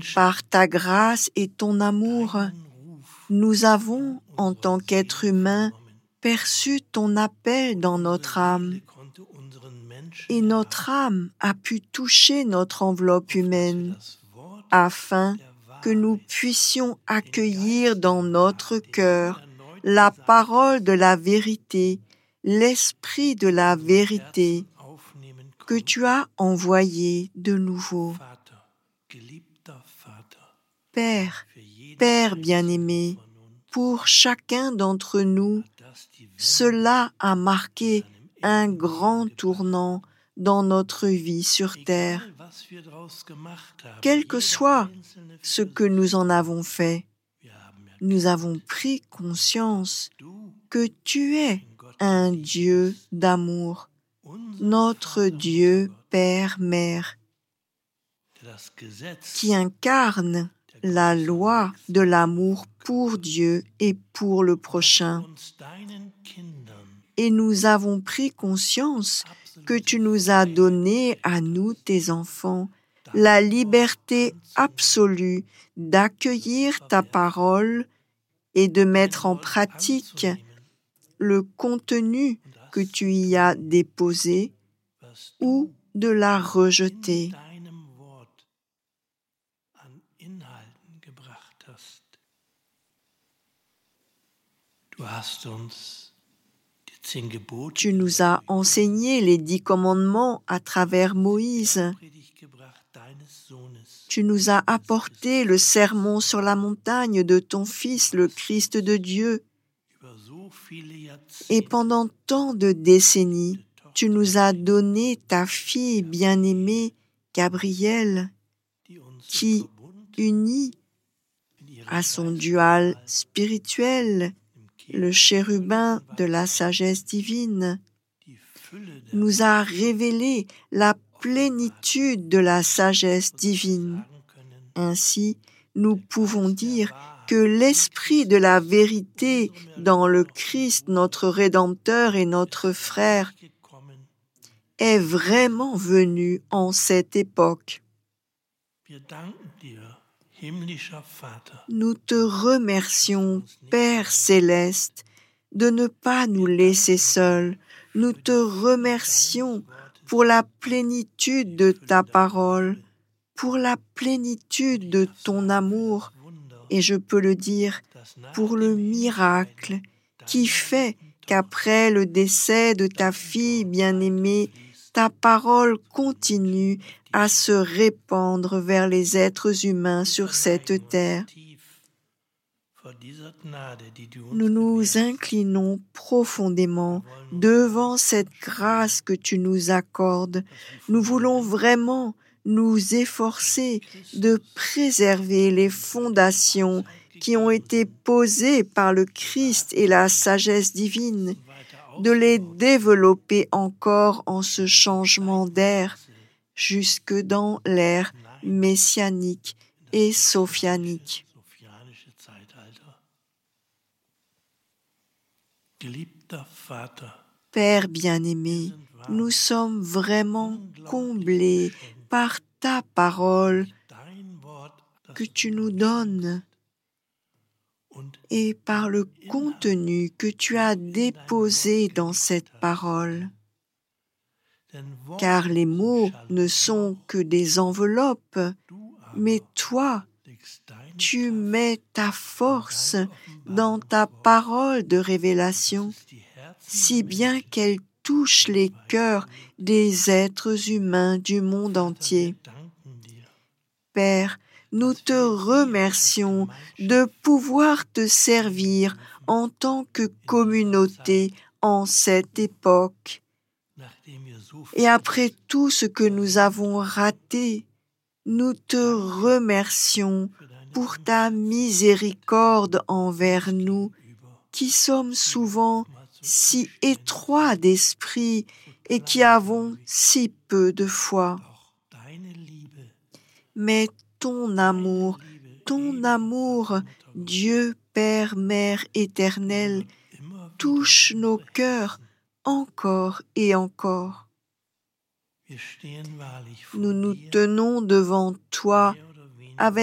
Par ta grâce et ton amour, nous avons, en tant qu'êtres humains, perçu ton appel dans notre âme. Et notre âme a pu toucher notre enveloppe humaine afin que nous puissions accueillir dans notre cœur la parole de la vérité, l'esprit de la vérité que tu as envoyé de nouveau. Père, Père bien-aimé, pour chacun d'entre nous, cela a marqué un grand tournant dans notre vie sur terre. Quel que soit ce que nous en avons fait, nous avons pris conscience que tu es un Dieu d'amour, notre Dieu Père-Mère, qui incarne la loi de l'amour pour Dieu et pour le prochain. Et nous avons pris conscience que tu nous as donné à nous, tes enfants, la liberté absolue d'accueillir ta parole et de mettre en pratique le contenu que tu y as déposé ou de la rejeter. Tu nous as enseigné les 10 commandements à travers Moïse. Tu nous as apporté le sermon sur la montagne de ton Fils, le Christ de Dieu. Et pendant tant de décennies, tu nous as donné ta fille bien-aimée, Gabrielle, qui, unie à son dual spirituel, le chérubin de la sagesse divine, nous a révélé la plénitude de la sagesse divine. Ainsi, nous pouvons dire que l'esprit de la vérité dans le Christ, notre Rédempteur et notre Frère, est vraiment venu en cette époque. Nous te remercions, Père céleste, de ne pas nous laisser seuls. Nous te remercions pour la plénitude de ta parole, pour la plénitude de ton amour, et je peux le dire, pour le miracle qui fait qu'après le décès de ta fille bien-aimée, ta parole continue à se répandre vers les êtres humains sur cette terre. Nous nous inclinons profondément devant cette grâce que tu nous accordes. Nous voulons vraiment nous efforcer de préserver les fondations qui ont été posées par le Christ et la sagesse divine, de les développer encore en ce changement d'ère jusque dans l'ère messianique et sophianique. Père bien-aimé, nous sommes vraiment comblés par ta parole que tu nous donnes et par le contenu que tu as déposé dans cette parole. Car les mots ne sont que des enveloppes, mais toi, tu mets ta force dans ta parole de révélation, si bien qu'elle touche les cœurs des êtres humains du monde entier. Père, nous te remercions de pouvoir te servir en tant que communauté en cette époque. Et après tout ce que nous avons raté, nous te remercions pour ta miséricorde envers nous, qui sommes souvent si étroits d'esprit et qui avons si peu de foi. Mais ton amour, Dieu Père, Mère éternel, touche nos cœurs encore et encore. Nous nous tenons devant toi